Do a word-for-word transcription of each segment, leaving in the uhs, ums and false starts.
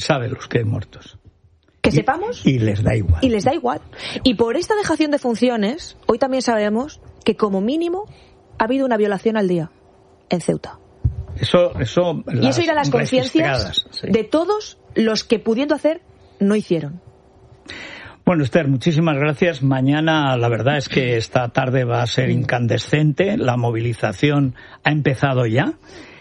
sabe los que hay muertos. Que y, sepamos. Y les da igual. Y les da igual. Y por esta dejación de funciones, hoy también sabemos que como mínimo ha habido una violación al día en Ceuta. Eso, eso, y eso irá a las conciencias sí. de todos los que pudiendo hacer no hicieron. Bueno, Esther, muchísimas gracias. Mañana, la verdad es que esta tarde va a ser incandescente. La movilización ha empezado ya.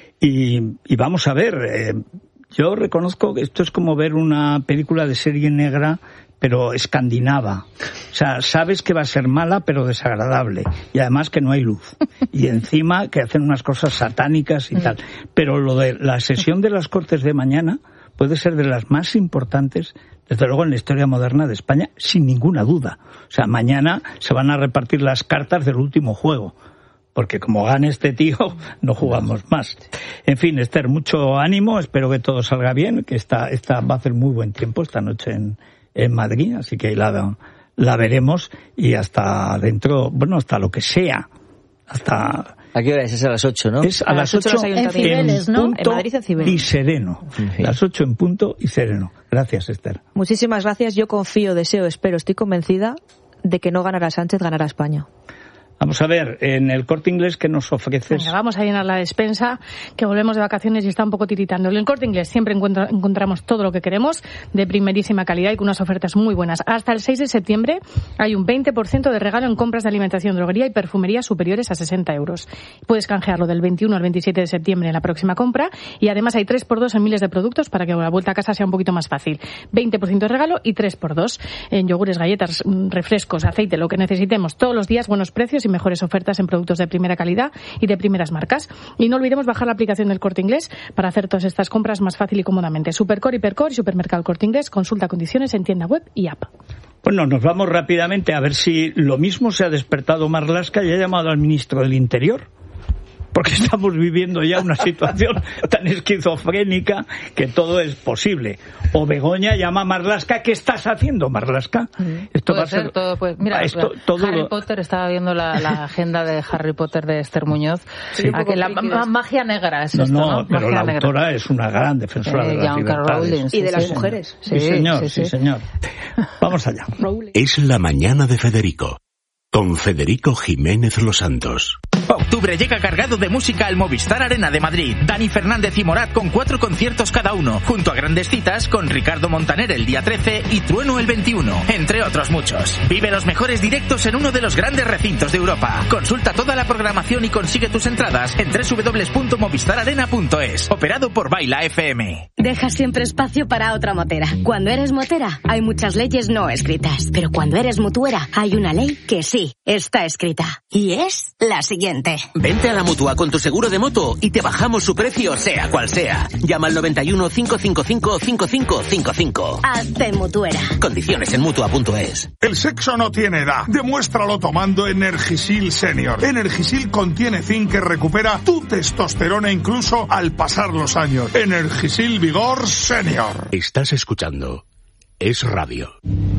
Y, y vamos a ver, eh, yo reconozco que esto es como ver una película de serie negra, pero escandinava. O sea, sabes que va a ser mala, pero desagradable. Y además que no hay luz. Y encima que hacen unas cosas satánicas y tal. Pero lo de la sesión de las Cortes de mañana puede ser de las más importantes, desde luego, en la historia moderna de España, sin ninguna duda. O sea, mañana se van a repartir las cartas del último juego. Porque como gane este tío, no jugamos más. En fin, Esther, mucho ánimo. Espero que todo salga bien, que esta, esta va a hacer muy buen tiempo esta noche en, en Madrid. Así que la, la veremos y hasta dentro, bueno, hasta lo que sea. Hasta... ¿A qué hora es? Es a las ocho, ¿no? Es a, a las ocho en Cibeles, ¿no? En Madrid, en Cibeles. Y sereno. Sí. Las ocho en punto y sereno. Gracias, Esther. Muchísimas gracias. Yo confío, deseo, espero, estoy convencida de que no ganará Sánchez, ganará España. Vamos a ver, en el Corte Inglés, ¿qué nos ofreces? Venga, vamos a llenar la despensa, que volvemos de vacaciones y está un poco tiritando. En el Corte Inglés siempre encuentra, encontramos todo lo que queremos, de primerísima calidad y con unas ofertas muy buenas. Hasta el seis de septiembre hay un veinte por ciento de regalo en compras de alimentación, droguería y perfumería superiores a sesenta euros. Puedes canjearlo del veintiuno al veintisiete de septiembre en la próxima compra y además hay tres por dos en miles de productos para que la vuelta a casa sea un poquito más fácil. veinte por ciento de regalo y tres por dos en yogures, galletas, refrescos, aceite, lo que necesitemos todos los días, buenos precios y mejores ofertas en productos de primera calidad y de primeras marcas. Y no olvidemos bajar la aplicación del Corte Inglés para hacer todas estas compras más fácil y cómodamente. Supercore, Hipercore y Supermercado Corte Inglés. Consulta condiciones en tienda web y app. Bueno, nos vamos rápidamente a ver si lo mismo se ha despertado Marlaska y ha llamado al ministro del Interior. Porque estamos viviendo ya una situación tan esquizofrénica que todo es posible. O Begoña llama a Marlaska. ¿Qué estás haciendo, Marlaska? Esto va a ser todo. Pues mira, esto, todo Harry lo... Potter, estaba viendo la, la agenda de Harry Potter de Esther Muñoz. Sí. A que la ma- magia negra es no, esto, no, ¿no? pero magia la negra. autora es una gran defensora eh, de las libertades. Rowling, sí, y de las sí, mujeres. Sí, sí señor, sí, sí. sí señor. Vamos allá. Es la mañana de Federico, con Federico Jiménez Los Santos. Octubre llega cargado de música al Movistar Arena de Madrid. Dani Fernández y Morat con cuatro conciertos cada uno, junto a grandes citas con Ricardo Montaner el día trece y Trueno el veintiuno, entre otros muchos. Vive los mejores directos en uno de los grandes recintos de Europa. Consulta toda la programación y consigue tus entradas en doble u doble u doble u punto movistar arena punto es. Operado por Baila F M. Deja siempre espacio para otra motera. Cuando eres motera, hay muchas leyes no escritas. Pero cuando eres mutuera, hay una ley que sí está escrita. Y es la siguiente. Vente a la Mutua con tu seguro de moto y te bajamos su precio sea cual sea. Llama al noventa y uno, cinco cinco cinco, cinco cinco cinco cinco. Hazte mutuera. Condiciones en mutua punto es. El sexo no tiene edad. Demuéstralo tomando Energisil Senior. Energisil contiene zinc que recupera tu testosterona incluso al pasar los años. Energisil Vigor Senior. Estás escuchando Es Radio.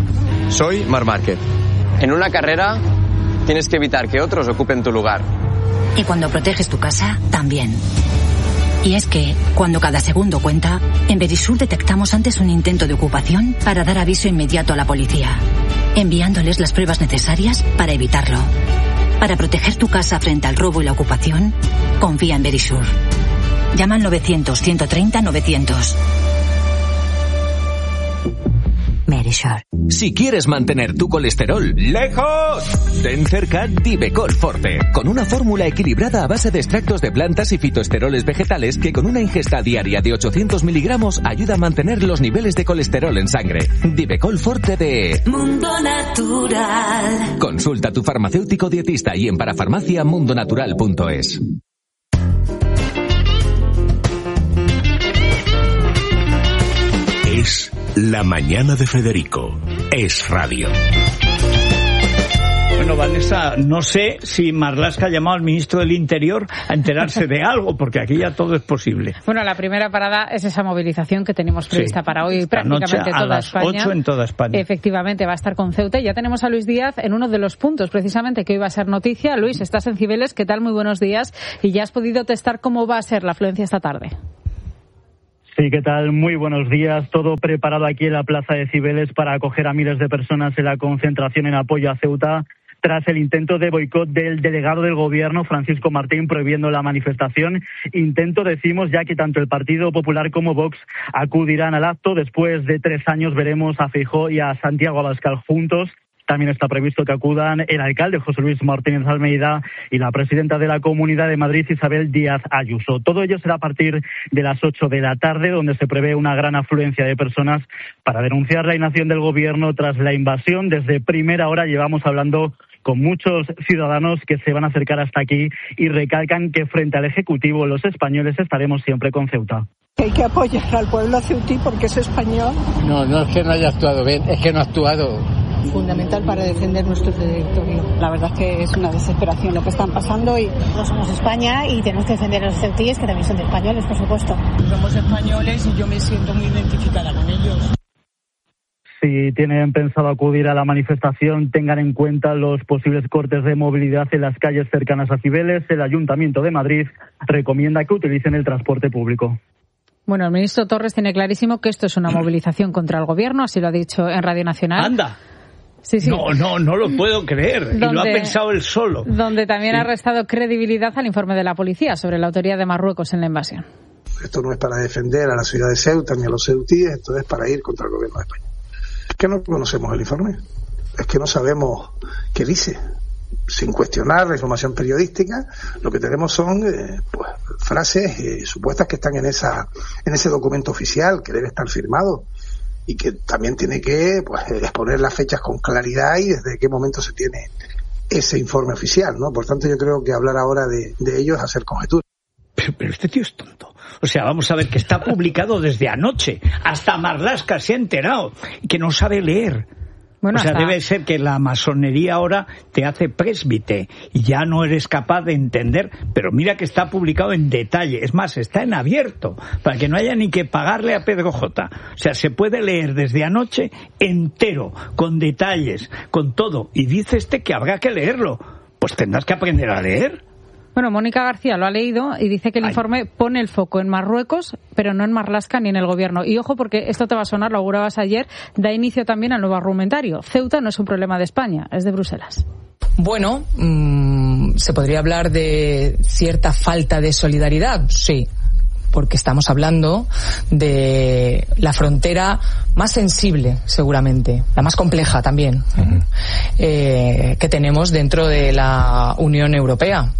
Soy Marc Márquez. En una carrera tienes que evitar que otros ocupen tu lugar. Y cuando proteges tu casa, también. Y es que, cuando cada segundo cuenta, en Verisur detectamos antes un intento de ocupación para dar aviso inmediato a la policía, enviándoles las pruebas necesarias para evitarlo. Para proteger tu casa frente al robo y la ocupación, confía en Verisur. Llama al novecientos, ciento treinta, novecientos. Verisur. Si quieres mantener tu colesterol lejos, ten cerca Divecol Forte, con una fórmula equilibrada a base de extractos de plantas y fitoesteroles vegetales que con una ingesta diaria de ochocientos miligramos ayuda a mantener los niveles de colesterol en sangre. Divecol Forte de Mundo Natural. Consulta a tu farmacéutico dietista y en parafarmacia mundo natural punto es. Es la mañana de Federico. Es Radio. Bueno, Vanessa, no sé si Marlaska ha llamado al ministro del Interior a enterarse de algo, porque aquí ya todo es posible. Bueno, la primera parada es esa movilización que tenemos prevista sí, para hoy prácticamente toda a las España. ocho en toda España. Efectivamente, va a estar con Ceuta y ya tenemos a Luis Díaz en uno de los puntos precisamente que hoy va a ser noticia. Luis, estás en Cibeles, ¿qué tal? Muy buenos días. Y ya has podido testar cómo va a ser la afluencia esta tarde. Sí, ¿qué tal? Muy buenos días. Todo preparado aquí en la Plaza de Cibeles para acoger a miles de personas en la concentración en apoyo a Ceuta, tras el intento de boicot del delegado del Gobierno, Francisco Martín, prohibiendo la manifestación. Intento, decimos, ya que tanto el Partido Popular como Vox acudirán al acto. Después de tres años veremos a Feijóo y a Santiago Abascal juntos. También está previsto que acudan el alcalde José Luis Martínez Almeida y la presidenta de la Comunidad de Madrid, Isabel Díaz Ayuso. Todo ello será a partir de las ocho de la tarde, donde se prevé una gran afluencia de personas para denunciar la inacción del Gobierno tras la invasión. Desde primera hora llevamos hablando con muchos ciudadanos que se van a acercar hasta aquí y recalcan que frente al Ejecutivo los españoles estaremos siempre con Ceuta. Hay que apoyar al pueblo ceutí porque es español. No, no es que no haya actuado bien, es que no ha actuado. Fundamental para defender nuestro territorio. La verdad es que es una desesperación lo que están pasando y nosotros somos España y tenemos que defender a los ceutíes que también son de españoles, por supuesto. Somos españoles y yo me siento muy identificada con ellos. Si tienen pensado acudir a la manifestación, tengan en cuenta los posibles cortes de movilidad en las calles cercanas a Cibeles. El Ayuntamiento de Madrid recomienda que utilicen el transporte público. Bueno, el ministro Torres tiene clarísimo que esto es una movilización contra el Gobierno, así lo ha dicho en Radio Nacional. ¡Anda! Sí, sí. No, no, no lo puedo creer. Donde, y lo ha pensado él solo. Donde también sí. ha restado credibilidad al informe de la policía sobre la autoría de Marruecos en la invasión. Esto no es para defender a la ciudad de Ceuta ni a los ceutíes, esto es para ir contra el Gobierno de España. Es que no conocemos el informe, es que no sabemos qué dice. Sin cuestionar la información periodística, lo que tenemos son eh, pues, frases eh, supuestas que están en esa en ese documento oficial que debe estar firmado y que también tiene que pues, exponer las fechas con claridad y desde qué momento se tiene ese informe oficial, ¿no? Por tanto, yo creo que hablar ahora de, de ello es hacer conjeturas. Pero, pero este tío es tonto. O sea, vamos a ver que está publicado desde anoche. Hasta Marlaska se ha enterado y que no sabe leer. Bueno, o sea, hasta... debe ser que la masonería ahora te hace présbite y ya no eres capaz de entender. Pero mira que está publicado en detalle. Es más, está en abierto para que no haya ni que pagarle a Pedro J. O sea, se puede leer desde anoche entero, con detalles, con todo. Y dice este que habrá que leerlo. Pues tendrás que aprender a leer. Bueno, Mónica García lo ha leído y dice que el Ay. informe pone el foco en Marruecos, pero no en Marlaska ni en el Gobierno. Y ojo, porque esto te va a sonar, lo augurabas ayer, da inicio también al nuevo argumentario. Ceuta no es un problema de España, es de Bruselas. Bueno, mmm, se podría hablar de cierta falta de solidaridad, sí, porque estamos hablando de la frontera más sensible, seguramente, la más compleja también, uh-huh. eh, que tenemos dentro de la Unión Europea.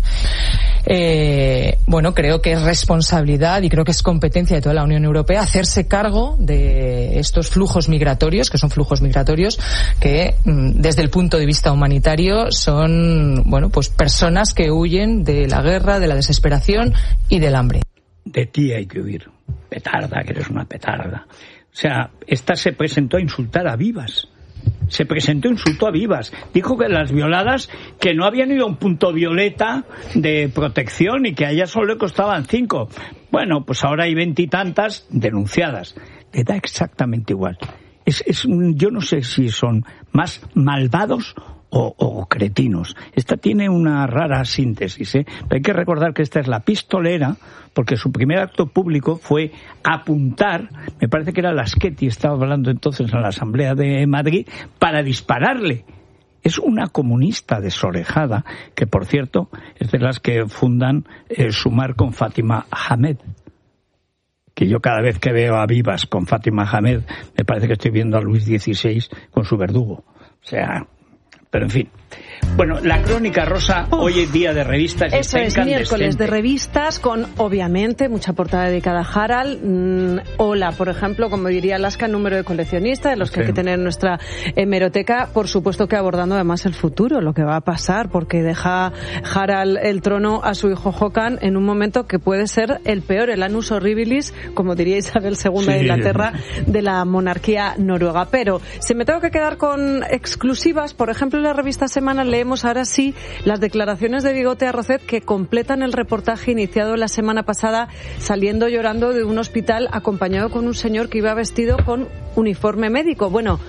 Eh, bueno, creo que es responsabilidad y creo que es competencia de toda la Unión Europea hacerse cargo de estos flujos migratorios, que son flujos migratorios que, desde el punto de vista humanitario, son, bueno, pues personas que huyen de la guerra, de la desesperación y del hambre. De ti hay que huir. Petarda, que eres una petarda. O sea, esta se presentó a insultar a Vivas. Se presentó, insultó a Vivas. Dijo que las violadas, que no habían ido a un punto violeta de protección y que a ellas solo le costaban cinco. Bueno, pues ahora hay veintitantas denunciadas. Le da exactamente igual. Es, es un, yo no sé si son más malvados O, o cretinos. Esta tiene una rara síntesis, ¿eh? Pero hay que recordar que esta es la pistolera, porque su primer acto público fue apuntar, me parece que era Laschetti, estaba hablando entonces en la Asamblea de Madrid, para dispararle. Es una comunista desorejada, que por cierto es de las que fundan eh, Sumar con Fátima Hamed. Que yo cada vez que veo a Vivas con Fátima Hamed, me parece que estoy viendo a Luis dieciséis con su verdugo. O sea... Pero en fin. Bueno, la Crónica Rosa, Uf, hoy es día de revistas. Y eso es, miércoles de revistas con, obviamente, mucha portada dedicada a Harald. Mm, Hola, por ejemplo, como diría Alaska, número de coleccionistas, de los que sí. hay que tener en nuestra hemeroteca. Por supuesto que abordando además el futuro, lo que va a pasar, porque deja Harald el trono a su hijo Håkan en un momento que puede ser el peor, el annus horribilis, como diría Isabel segunda sí. de Inglaterra, de la monarquía noruega. Pero si me tengo que quedar con exclusivas, por ejemplo, en la revista Semana leemos ahora sí las declaraciones de Bigote Arrocet que completan el reportaje iniciado la semana pasada saliendo llorando de un hospital acompañado con un señor que iba vestido con uniforme médico. Bueno,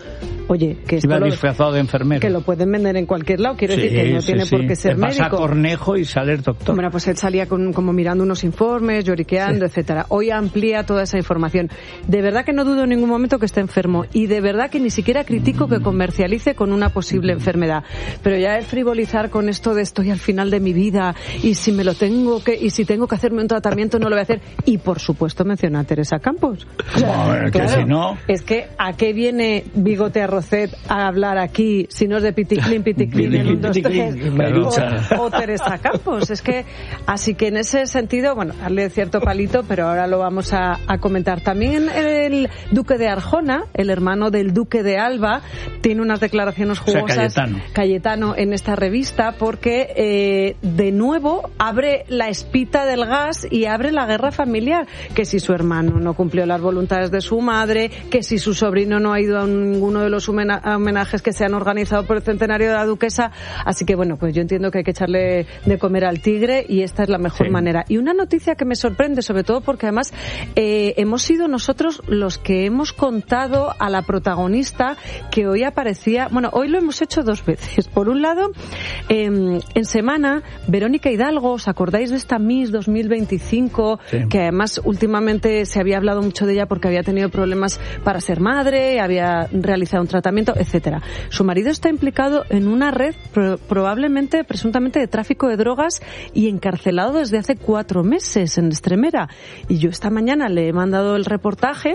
Oye, que esto iba lo, disfrazado de enfermero. Que lo pueden vender en cualquier lado, quiero sí, decir que no sí, tiene sí. por qué ser Te médico. pasa Cornejo y sale el doctor. Bueno, pues él salía con, como mirando unos informes, lloriqueando, sí. etcétera. Hoy amplía toda esa información. De verdad que no dudo en ningún momento que esté enfermo y de verdad que ni siquiera critico que comercialice con una posible enfermedad. Pero ya el frivolizar con esto de estoy al final de mi vida y si me lo tengo que y si tengo que hacerme un tratamiento no lo voy a hacer. Y por supuesto menciona a Teresa Campos. O sea, bueno, claro, que si no... Es que ¿a qué viene Bigote Arrocet a hablar aquí si no es de Piticlin, Piticlin en un, dos, tres? O, o Teresa Campos. Es que, así que en ese sentido, bueno, darle cierto palito, pero ahora lo vamos a, a comentar. También el duque de Arjona, el hermano del duque de Alba, tiene unas declaraciones jugosas. O sea, Cayetano. Cayetano en esta revista, porque eh, de nuevo abre la espita del gas y abre la guerra familiar. Que si su hermano no cumplió las voluntades de su madre, que si su sobrino no ha ido a ninguno de los homenajes que se han organizado por el centenario de la duquesa. Así que bueno, pues yo entiendo que hay que echarle de comer al tigre y esta es la mejor sí. manera. Y una noticia que me sorprende, sobre todo porque además eh, hemos sido nosotros los que hemos contado a la protagonista que hoy aparecía, bueno, hoy lo hemos hecho dos veces. Por un lado, eh, en semana, Verónica Hidalgo, ¿os acordáis de esta Miss dos mil veinticinco? Sí. Que además últimamente se había hablado mucho de ella porque había tenido problemas para ser madre, había realizado un tratamiento, etcétera. Su marido está implicado en una red pro- probablemente, presuntamente, de tráfico de drogas y encarcelado desde hace cuatro meses en Extremera. Y yo esta mañana le he mandado el reportaje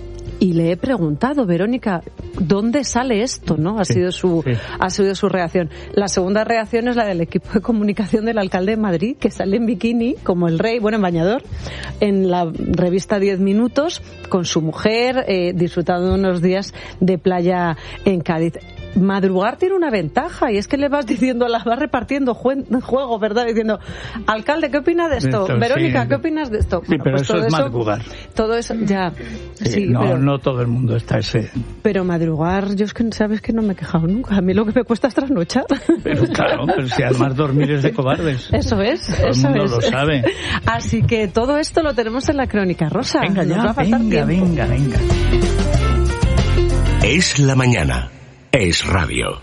y le he preguntado, Verónica, ¿dónde sale esto? ¿No? Ha sí, sido su sí. ha sido su reacción. La segunda reacción es la del equipo de comunicación del alcalde de Madrid, que sale en bikini, como el rey, bueno, en bañador, en la revista Diez Minutos, con su mujer, eh, disfrutando de unos días de playa en Cádiz. Madrugar tiene una ventaja y es que le vas diciendo, la vas repartiendo jue- juego, ¿verdad? Diciendo, alcalde, ¿qué opina de esto? esto Verónica, sí. ¿qué opinas de esto? Sí, bueno, pero pues eso es eso, madrugar. Todo eso, ya. Sí, sí, no, pero, no todo el mundo está ese. Pero madrugar, yo es que sabes que no me he quejado nunca. A mí lo que me cuesta es trasnochar. Pero claro, pero si además dormir es de cobardes. Eso es, todo eso el mundo es. lo sabe. Así que todo esto lo tenemos en la Crónica Rosa. Venga ya, Nos va a faltar venga, tiempo. venga, venga. Es la mañana. Es radio.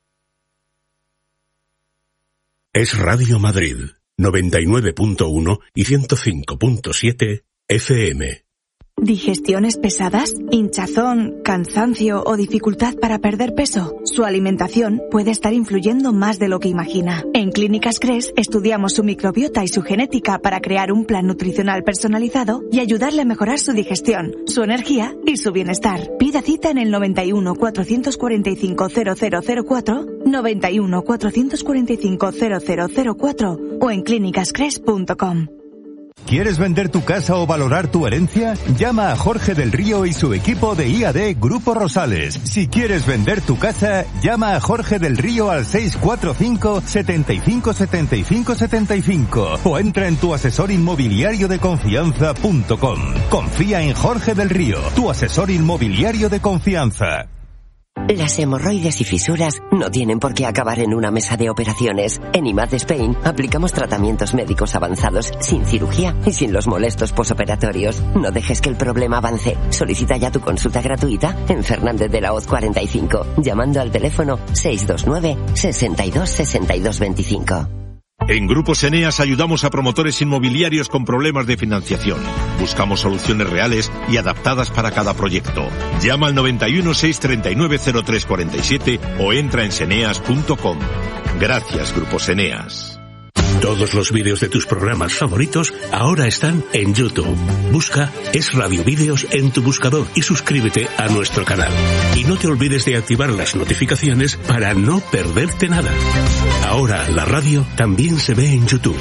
Es Radio Madrid, noventa y nueve punto uno y ciento cinco punto siete F M. ¿Digestiones pesadas? ¿Hinchazón, cansancio o dificultad para perder peso? Su alimentación puede estar influyendo más de lo que imagina. En Clínicas Cres estudiamos su microbiota y su genética para crear un plan nutricional personalizado y ayudarle a mejorar su digestión, su energía y su bienestar. Pida cita en el noventa y uno, cuatrocientos cuarenta y cinco, cero cero cero cuatro, noventa y uno, cuatrocientos cuarenta y cinco, cero cero cero cuatro o en clínicas cres punto com. ¿Quieres vender tu casa o valorar tu herencia? Llama a Jorge del Río y su equipo de I A D Grupo Rosales. Si quieres vender tu casa, llama a Jorge del Río al seis cuatro cinco, setenta y cinco, setenta y cinco, setenta y cinco o entra en tu asesor inmobiliario de confianza punto com. Confía en Jorge del Río, tu asesor inmobiliario de confianza. Las hemorroides y fisuras no tienen por qué acabar en una mesa de operaciones. En I M A D Spain aplicamos tratamientos médicos avanzados sin cirugía y sin los molestos posoperatorios. No dejes que el problema avance. Solicita ya tu consulta gratuita en Fernández de la Hoz cuarenta y cinco, llamando al teléfono seis dos nueve, sesenta y dos, sesenta y dos veinticinco. En Grupos Eneas ayudamos a promotores inmobiliarios con problemas de financiación. Buscamos soluciones reales y adaptadas para cada proyecto. Llama al noventa y uno, seiscientos treinta y nueve, cero tres cuarenta y siete o entra en seneas punto com. Gracias, Grupos Eneas. Todos los vídeos de tus programas favoritos ahora están en YouTube. Busca Es Radio Vídeos en tu buscador y suscríbete a nuestro canal. Y no te olvides de activar las notificaciones para no perderte nada. Ahora la radio también se ve en YouTube.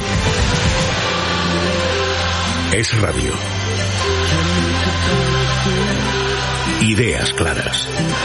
Es Radio. Ideas claras.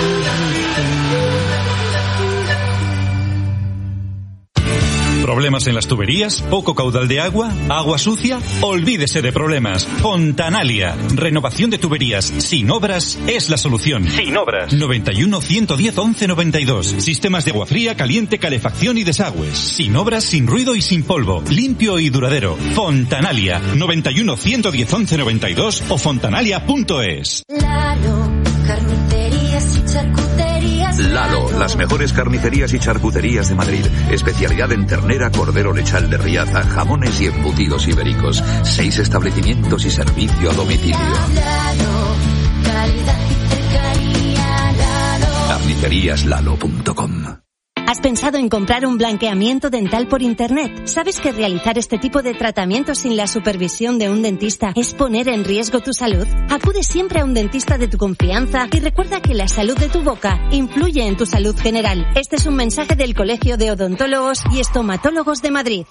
¿Problemas en las tuberías? ¿Poco caudal de agua? ¿Agua sucia? Olvídese de problemas. Fontanalia. Renovación de tuberías sin obras es la solución. Sin obras. noventa y uno, ciento diez, once noventa y dos. Sistemas de agua fría, caliente, calefacción y desagües. Sin obras, sin ruido y sin polvo. Limpio y duradero. Fontanalia. noventa y uno, ciento diez, once noventa y dos o fontanalia punto es. Lalo, carnicerías y charcuterías las mejores carnicerías y charcuterías de Madrid. Especialidad en ternera, cordero lechal de Riaza, jamones y embutidos ibéricos. Seis establecimientos y servicio a domicilio. carnicerías lalo punto com. ¿Has pensado en comprar un blanqueamiento dental por internet? ¿Sabes que realizar este tipo de tratamientos sin la supervisión de un dentista es poner en riesgo tu salud? Acude siempre a un dentista de tu confianza y recuerda que la salud de tu boca influye en tu salud general. Este es un mensaje del Colegio de Odontólogos y Estomatólogos de Madrid.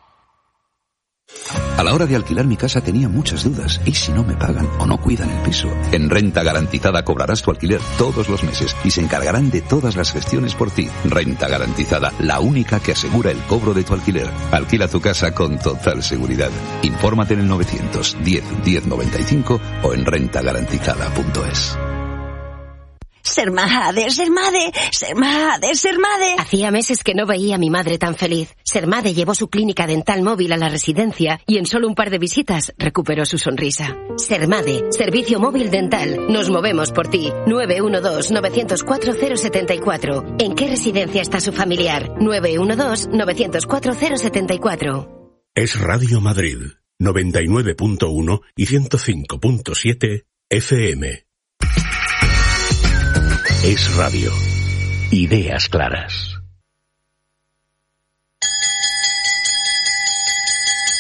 A la hora de alquilar mi casa tenía muchas dudas. ¿Y si no me pagan o no cuidan el piso? En Renta Garantizada cobrarás tu alquiler todos los meses y se encargarán de todas las gestiones por ti. Renta Garantizada, la única que asegura el cobro de tu alquiler. Alquila tu casa con total seguridad. Infórmate en el novecientos diez diez noventa y cinco o en renta garantizada punto es. Sermade, Sermade, Sermade, Sermade. Hacía meses que no veía a mi madre tan feliz. Sermade llevó su clínica dental móvil a la residencia y en solo un par de visitas recuperó su sonrisa. Sermade, servicio móvil dental. Nos movemos por ti. nueve uno dos, nueve cero cuatro, cero siete cuatro. ¿En qué residencia está su familiar? nueve uno dos, nueve cero cuatro, cero siete cuatro. Es Radio Madrid, noventa y nueve punto uno y ciento cinco punto siete F M. Es radio. Ideas claras.